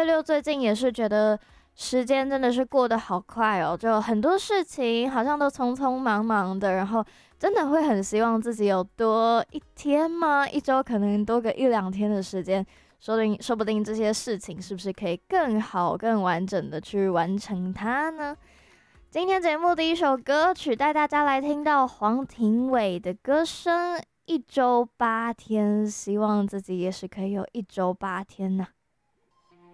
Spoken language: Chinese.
六最近也是觉得时间真的是过得好快哦，就很多事情好像都匆匆忙忙的，然后真的会很希望自己有多一天吗？一周可能多个一两天的时间，说不定这些事情是不是可以更好、更完整的去完成它呢？今天节目第一首歌曲带大家来听到黄庭伟的歌声，一周8天，希望自己也是可以有一周8天呐、